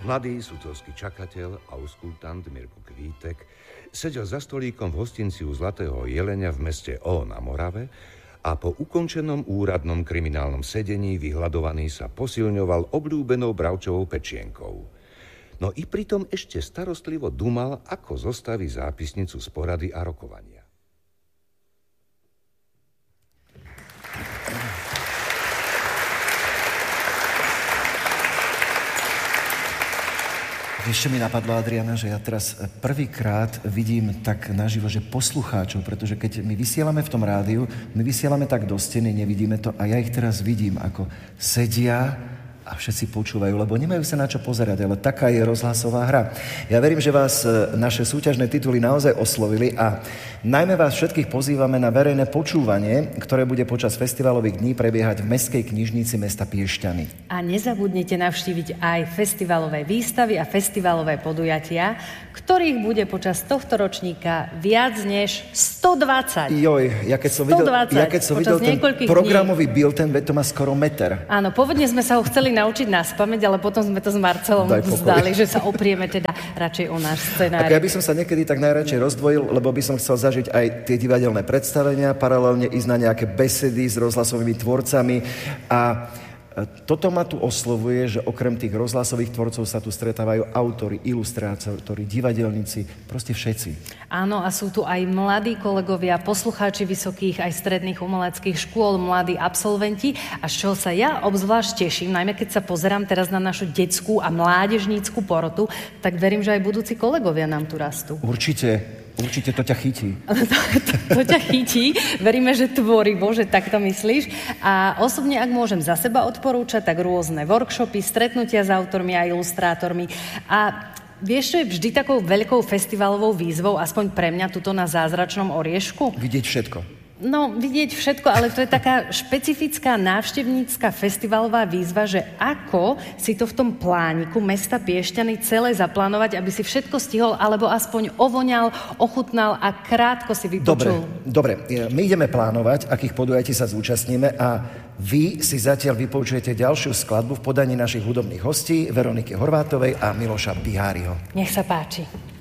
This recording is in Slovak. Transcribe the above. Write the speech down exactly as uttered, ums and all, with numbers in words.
Mladý sudcovský čakateľ, auskultant Mirko Kvítek sedel za stolíkom v hostinciu Zlatého jelenia v meste Ó na Morave a po ukončenom úradnom kriminálnom sedení vyhľadovaný sa posilňoval obľúbenou bravčovou pečienkou. No i pritom ešte starostlivo dumal, ako zostaví zápisnicu z porady a rokovania. Ešte mi napadlo, Adriana, že ja teraz prvýkrát vidím tak naživo, že poslucháčov, pretože keď my vysielame v tom rádiu, my vysielame tak do steny, nevidíme to a ja ich teraz vidím, ako sedia a všetci počúvajú, lebo nemajú sa na čo pozerať, ale taká je rozhlasová hra. Ja verím, že vás naše súťažné tituly naozaj oslovili a najmä vás všetkých pozývame na verejné počúvanie, ktoré bude počas festivalových dní prebiehať v Mestskej knižnici mesta Piešťany. A nezabudnite navštíviť aj festivalové výstavy a festivalové podujatia, ktorých bude počas tohto ročníka viac než stodvadsať. Joj, ja keď som videl, ja keď som videl ten programový bilten, veď to má skoro meter. Áno, pôvodne sme sa ho chceli naučiť naspamäť, ale potom sme to s Marcelom vzdali, že sa oprieme teda radšej o náš scenár. Ako ja by som sa niekedy tak najradšej rozdvojil, lebo by som chcel zažiť aj tie divadelné predstavenia, paralelne ísť na nejaké besedy s rozhlasovými tvorcami a toto ma tu oslovuje, že okrem tých rozhlasových tvorcov sa tu stretávajú autori, ilustrátori, divadelníci, proste všetci. Áno, a sú tu aj mladí kolegovia, poslucháči vysokých aj stredných umeleckých škôl, mladí absolventi. A z čoho sa ja obzvlášť teším, najmä keď sa pozerám teraz na našu detskú a mládežnícku porotu, tak verím, že aj budúci kolegovia nám tu rastú. Určite. Určite to ťa chytí. To, to, to ťa chytí. Veríme, že tvorivo, že tak to myslíš. A osobne, ak môžem za seba odporúčať, tak rôzne workshopy, stretnutia s autormi a ilustrátormi. A vieš, čo je vždy takou veľkou festivalovou výzvou, aspoň pre mňa tuto na Zázračnom oriešku? Vidieť všetko. No, vidieť všetko, ale to je taká špecifická návštevnícka festivalová výzva, že ako si to v tom plániku mesta Piešťany celé zaplánovať, aby si všetko stihol, alebo aspoň ovoňal, ochutnal a krátko si vypočul. Dobre, dobre. My ideme plánovať, akých podujatí sa zúčastníme a vy si zatiaľ vypočujete ďalšiu skladbu v podaní našich hudobných hostí Veroniky Horvátovej a Miloša Biháriho. Nech sa páči.